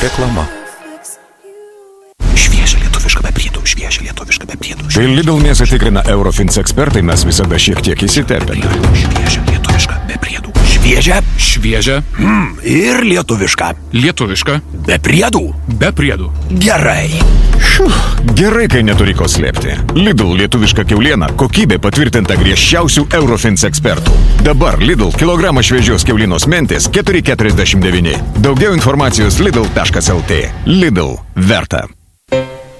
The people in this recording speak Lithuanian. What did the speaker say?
Reklama. Šviežia lietuviška be priedų, šviežia lietuviška be priedų. Tai Lidl mėsą tikrina Eurofins ekspertai, mes visada šiek tiek įsiterpėme. Šviežia lietuviška be priedų. Šviežia. Šviežia. Ir lietuviška. Lietuviška. Be priedų. Be priedų. Gerai. Gerai, kai neturi ko slėpti. Lidl lietuviška kiauliena, kokybė patvirtinta griežčiausių Eurofins ekspertų. Dabar Lidl kilogramą šviežios kiaulinos mentės 4,49. Daugiau informacijos lidl.lt. Lidl verta.